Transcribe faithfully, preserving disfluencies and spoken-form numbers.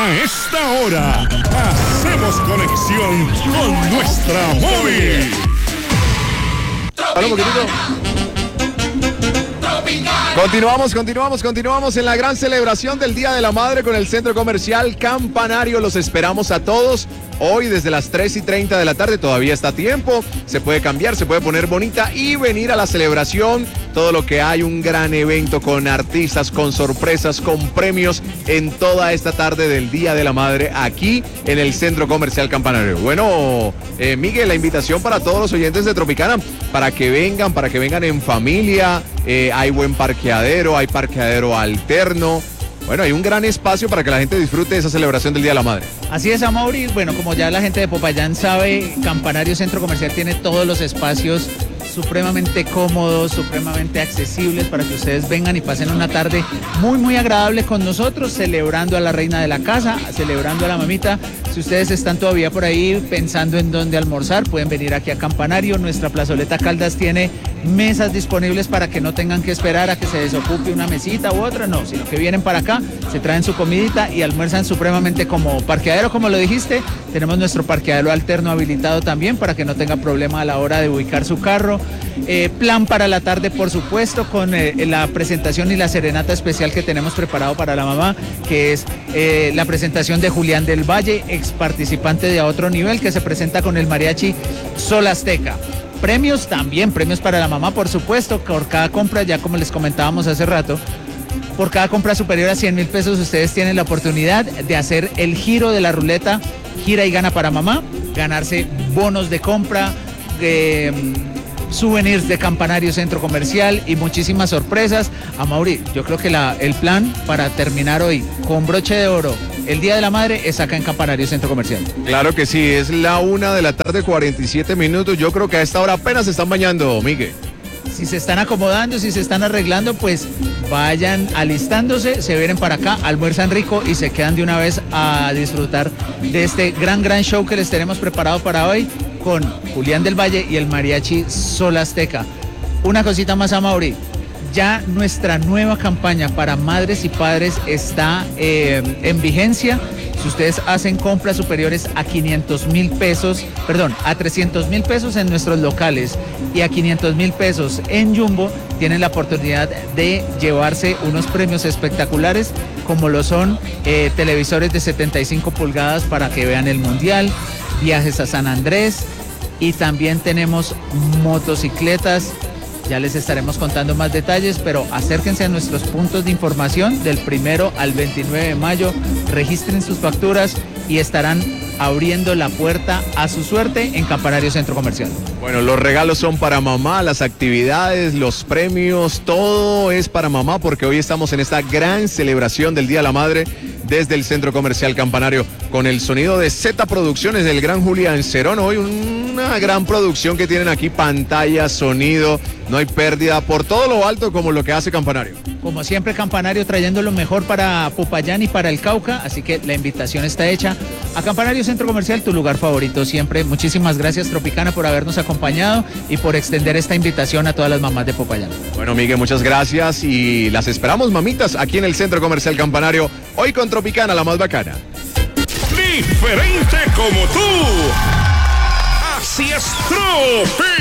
A esta hora, hacemos conexión con nuestra móvil. Hola, un poquitito. Continuamos, continuamos, continuamos en la gran celebración del Día de la Madre con el Centro Comercial Campanario. Los esperamos a todos hoy desde las tres y treinta de la tarde. Todavía está a tiempo, se puede cambiar, se puede poner bonita y venir a la celebración. Todo lo que hay, un gran evento con artistas, con sorpresas, con premios en toda esta tarde del Día de la Madre aquí en el Centro Comercial Campanario. Bueno, eh, Miguel, la invitación para todos los oyentes de Tropicana para que vengan, para que vengan en familia. Eh, hay buen parqueadero, hay parqueadero alterno. Bueno, hay un gran espacio para que la gente disfrute de esa celebración del Día de la Madre. Así es, Amaury. Bueno, como ya la gente de Popayán sabe, Campanario Centro Comercial tiene todos los espacios supremamente cómodos, supremamente accesibles para que ustedes vengan y pasen una tarde muy, muy agradable con nosotros, celebrando a la reina de la casa, celebrando a la mamita. Si ustedes están todavía por ahí pensando en dónde almorzar, pueden venir aquí a Campanario. Nuestra plazoleta Caldas tiene mesas disponibles para que no tengan que esperar a que se desocupe una mesita u otra, no, sino que vienen para acá, se traen su comidita y almuerzan supremamente como parqueadero, como lo dijiste. Tenemos nuestro parqueadero alterno habilitado también para que no tenga problema a la hora de ubicar su carro. Eh, plan para la tarde, por supuesto, con eh, la presentación y la serenata especial que tenemos preparado para la mamá, que es eh, la presentación de Julián del Valle, ex participante de A Otro Nivel, que se presenta con el mariachi Sol Azteca. Premios también, premios para la mamá, por supuesto, por cada compra, ya como les comentábamos hace rato, por cada compra superior a cien mil pesos, ustedes tienen la oportunidad de hacer el giro de la ruleta, gira y gana para mamá, ganarse bonos de compra, eh, souvenirs de Campanario Centro Comercial y muchísimas sorpresas. Amaury, yo creo que la, el plan para terminar hoy con broche de oro el Día de la Madre es acá en Campanario Centro Comercial. Claro que sí, es la una de la tarde, cuarenta y siete minutos. Yo creo que a esta hora apenas se están bañando, Miguel. Si se están acomodando, si se están arreglando, pues vayan alistándose, se vienen para acá, almuerzan rico y se quedan de una vez a disfrutar de este gran, gran show que les tenemos preparado para hoy con Julián del Valle y el mariachi Sol Azteca. Una cosita más, Amaury. Ya nuestra nueva campaña para madres y padres está eh, en vigencia. Si ustedes hacen compras superiores a quinientos mil pesos, perdón, a trescientos mil pesos en nuestros locales y a quinientos mil pesos en Jumbo, tienen la oportunidad de llevarse unos premios espectaculares, como lo son eh, televisores de setenta y cinco pulgadas para que vean el Mundial, viajes a San Andrés, y también tenemos motocicletas. Ya les estaremos contando más detalles, pero acérquense a nuestros puntos de información del primero al veintinueve de mayo, registren sus facturas y estarán abriendo la puerta a su suerte en Campanario Centro Comercial. Bueno, los regalos son para mamá, las actividades, los premios, todo es para mamá, porque hoy estamos en esta gran celebración del Día de la Madre desde el Centro Comercial Campanario, con el sonido de Z Producciones del gran Julián Cerón. Hoy una gran producción que tienen aquí, pantalla, sonido, no hay pérdida, por todo lo alto como lo que hace Campanario. Como siempre, Campanario trayendo lo mejor para Popayán y para el Cauca, así que la invitación está hecha a Campanario Centro Comercial, tu lugar favorito siempre. Muchísimas gracias, Tropicana, por habernos acompañado y por extender esta invitación a todas las mamás de Popayán. Bueno, Miguel, muchas gracias y las esperamos, mamitas, aquí en el Centro Comercial Campanario, hoy con Tropicana, la más bacana. Diferente como tú. Así es, Tropi.